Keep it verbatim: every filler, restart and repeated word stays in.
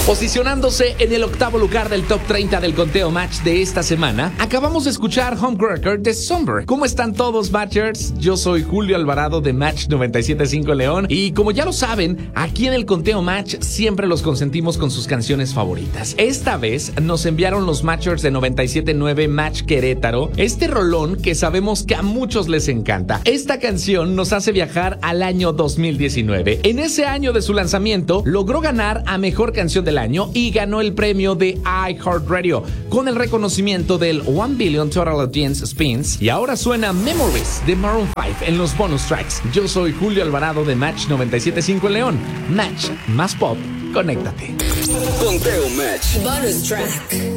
Posicionándose en el octavo lugar del top treinta del conteo Match de esta semana, acabamos de escuchar Homewrecker de Somber. ¿Cómo están todos, Matchers? Yo soy Julio Alvarado de Match noventa y siete punto cinco León y como ya lo saben, aquí en el conteo Match siempre los consentimos con sus canciones favoritas. Esta vez nos enviaron los Matchers de noventa y siete punto nueve Match Querétaro este rolón que sabemos que a muchos les encanta. Esta canción nos hace viajar al año dos mil diecinueve. En ese año de su lanzamiento, logró ganar a Mejor Canción del Año y ganó el premio de iHeartRadio con el reconocimiento del One Billion Total Audience Spins. Y ahora suena Memories de Maroon cinco en los bonus tracks. Yo soy Julio Alvarado de Match noventa y siete punto cinco León. Match más pop, conéctate. Conteo Match. Bonus track.